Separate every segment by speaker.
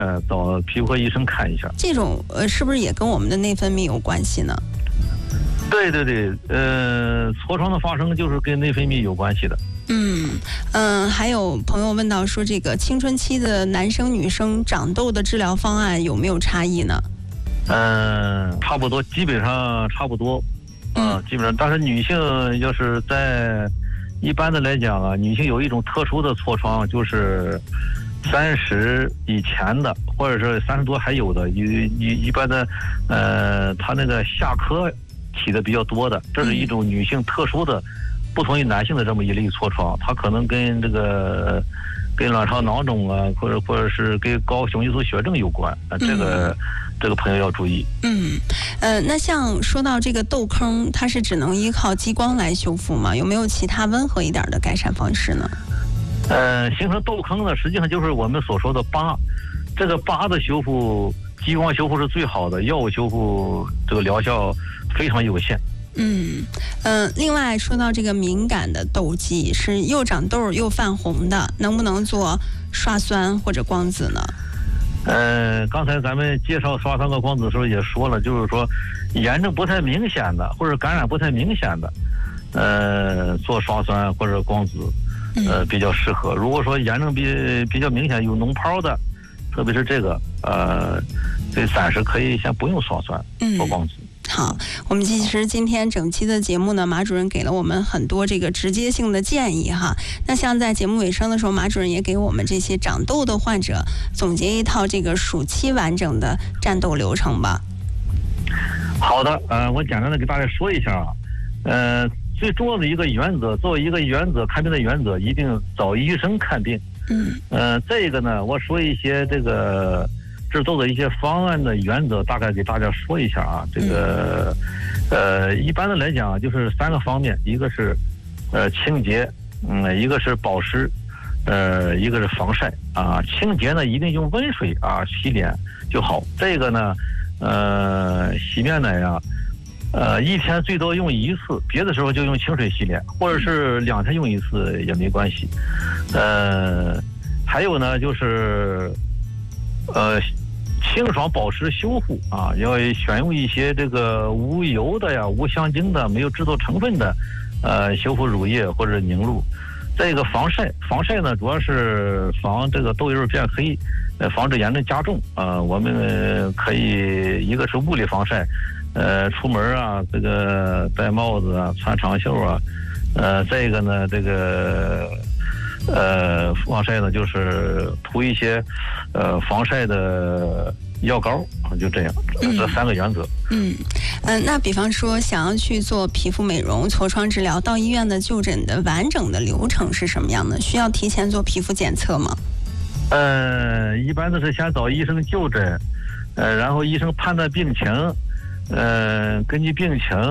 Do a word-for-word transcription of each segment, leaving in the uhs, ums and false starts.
Speaker 1: 呃找皮肤科医生看一下。
Speaker 2: 这种呃是不是也跟我们的内分泌有关系呢？
Speaker 1: 对对对，呃，痤疮的发生就是跟内分泌有关系的。
Speaker 2: 嗯嗯，还有朋友问到说，这个青春期的男生女生长痘的治疗方案有没有差异呢？
Speaker 1: 嗯，差不多，基本上差不多。嗯、呃，基本上，但是女性要是在一般的来讲啊，女性有一种特殊的痤疮，就是三十以前的，或者是三十多还有的，一一一般的，呃，她那个下颌起的比较多的，这是一种女性特殊的，不同于男性的这么一类痤疮，它可能跟这个跟卵巢囊肿啊，或者或者是跟高雄激素血症有关啊，这个、嗯、这个朋友要注意。
Speaker 2: 嗯，呃，那像说到这个痘坑，它是只能依靠激光来修复吗？有没有其他温和一点的改善方式呢？
Speaker 1: 呃，形成痘坑呢，实际上就是我们所说的疤，这个疤的修复，激光修复是最好的，药物修复这个疗效非常有限。
Speaker 2: 嗯嗯、呃，另外说到这个敏感的痘肌，是又长痘又泛红的，能不能做刷酸或者光子呢？
Speaker 1: 呃，刚才咱们介绍刷酸和光子的时候也说了，就是说炎症不太明显的或者感染不太明显的，呃，做刷酸或者光子，呃，比较适合。如果说炎症比比较明显有脓泡的，特别是这个，呃，这暂时可以先不用刷酸，做光子。
Speaker 2: 好，我们其实今天整期的节目呢，马主任给了我们很多这个直接性的建议哈。那像在节目尾声的时候，马主任也给我们这些长痘的患者总结一套这个暑期完整的战斗流程吧。
Speaker 1: 好的，呃，我简单的给大家说一下啊，呃，最重要的一个原则，作为一个原则看病的原则，一定找医生看病。
Speaker 2: 嗯。
Speaker 1: 呃，这个呢，我说一些这个治痘的一些方案的原则，大概给大家说一下啊。这个，呃，一般的来讲就是三个方面，一个是呃清洁，嗯，一个是保湿，呃，一个是防晒啊。清洁呢，一定用温水啊洗脸就好。这个呢，呃，洗面奶呀，呃，一天最多用一次，别的时候就用清水洗脸，或者是两天用一次也没关系。呃，还有呢，就是呃。清爽保湿修复啊，要选用一些这个无油的呀、无香精的、没有制作成分的，呃，修复乳液或者凝露。这个防晒，防晒呢主要是防这个痘印变黑，呃，防止炎症加重啊、呃。我们可以一个是物理防晒，呃，出门啊，这个戴帽子啊，穿长袖啊，呃，再一个呢，这个。呃，防晒呢，就是涂一些，呃，防晒的药膏，就这样，
Speaker 2: 嗯、
Speaker 1: 这三个原则。
Speaker 2: 嗯，嗯、呃，那比方说想要去做皮肤美容、痤疮治疗，到医院的就诊的完整的流程是什么样的？需要提前做皮肤检测吗？
Speaker 1: 呃，一般都是先找医生就诊，呃，然后医生判断病情，呃，根据病情，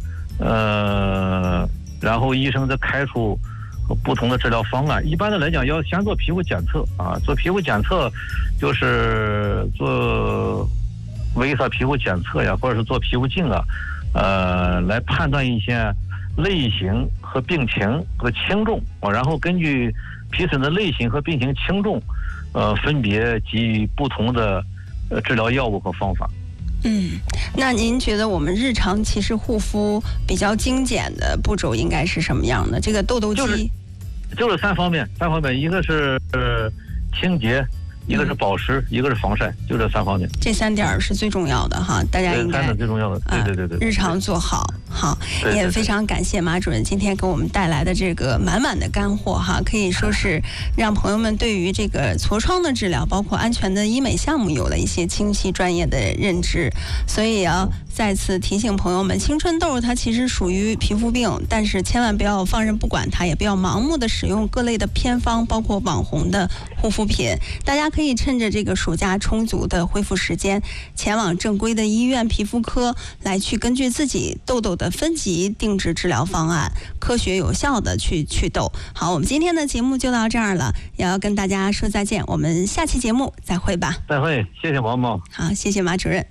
Speaker 1: 呃，然后医生再开出不同的治疗方案。一般的来讲，要先做皮肤检测啊，做皮肤检测就是做微色皮肤检测呀，或者是做皮肤镜啊，呃，来判断一些类型和病情和轻重啊，然后根据皮损的类型和病情轻重，呃，分别给予不同的呃治疗药物和方法。
Speaker 2: 嗯，那您觉得我们日常其实护肤比较精简的步骤应该是什么样的？这个痘痘肌、就是、
Speaker 1: 就是三方面，三方面，一个是呃清洁，一个是保湿，嗯、一个是防晒，就这三方面。
Speaker 2: 这三点是最重要的哈，大家应该
Speaker 1: 三点最重要的，对对对对，
Speaker 2: 呃、日常做好。好，
Speaker 1: 对对对，
Speaker 2: 也非常感谢马主任今天给我们带来的这个满满的干货哈，可以说是让朋友们对于这个痤疮的治疗，包括安全的医美项目有了一些清晰专业的认知。所以要再次提醒朋友们，青春痘它其实属于皮肤病，但是千万不要放任不管它，也不要盲目的使用各类的偏方，包括网红的护肤品。大家可以趁着这个暑假充足的恢复时间，前往正规的医院皮肤科来去根据自己痘痘的分级定制治疗方案，科学有效的去祛痘。好，我们今天的节目就到这儿了，也要跟大家说再见，我们下期节目再会吧。
Speaker 1: 再会，谢谢毛毛。
Speaker 2: 好，谢谢马主任。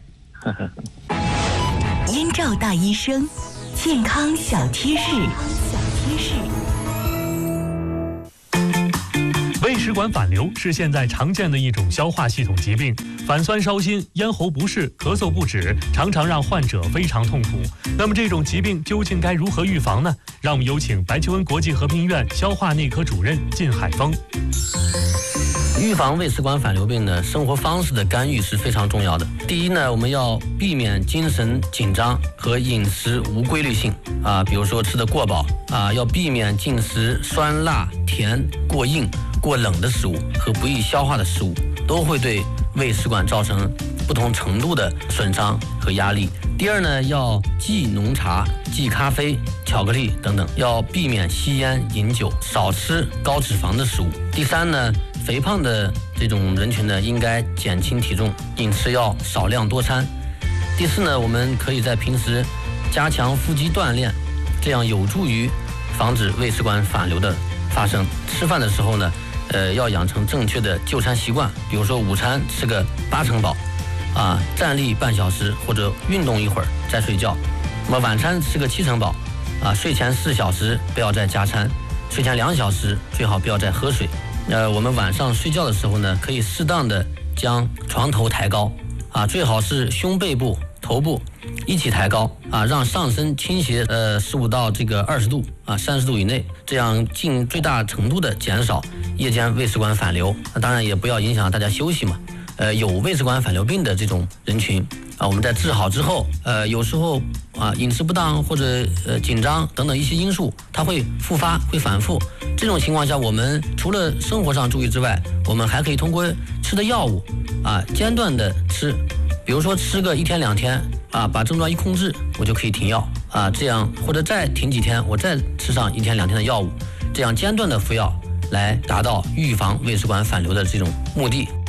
Speaker 3: 燕赵大医生，健康小贴士。小贴士。
Speaker 4: 胃食管反流是现在常见的一种消化系统疾病，反酸烧心、咽喉不适、咳嗽不止，常常让患者非常痛苦。那么这种疾病究竟该如何预防呢？让我们有请白求恩国际和平医院消化内科主任靳海峰。
Speaker 5: 预防胃食管反流病呢，生活方式的干预是非常重要的。第一呢，我们要避免精神紧张和饮食无规律性啊，比如说吃得过饱啊，要避免进食酸辣甜、过硬、过冷的食物和不易消化的食物，都会对胃食管造成不同程度的损伤和压力。第二呢，要忌浓茶、忌咖啡、巧克力等等，要避免吸烟、饮酒，少吃高脂肪的食物。第三呢，肥胖的这种人群呢，应该减轻体重，饮食要少量多餐。第四呢，我们可以在平时加强腹肌锻炼，这样有助于防止胃食管反流的发生。吃饭的时候呢，呃，要养成正确的就餐习惯，比如说午餐吃个八成饱，啊，站立半小时或者运动一会儿再睡觉。那么晚餐吃个七成饱，啊，睡前四小时不要再加餐，睡前两小时最好不要再喝水。呃，我们晚上睡觉的时候呢，可以适当的将床头抬高，啊，最好是胸背部、头部一起抬高，啊，让上身倾斜呃十五到这个二十度，啊，三十度以内，这样尽最大程度的减少夜间胃食管反流。啊，当然也不要影响大家休息嘛。呃，有胃食管反流病的这种人群啊，我们在治好之后，呃，有时候啊饮食不当或者呃紧张等等一些因素，它会复发，会反复。这种情况下，我们除了生活上注意之外，我们还可以通过吃的药物啊间断的吃，比如说吃个一天两天啊，把症状一控制，我就可以停药啊，这样或者再停几天，我再吃上一天两天的药物，这样间断的服药来达到预防胃食管反流的这种目的。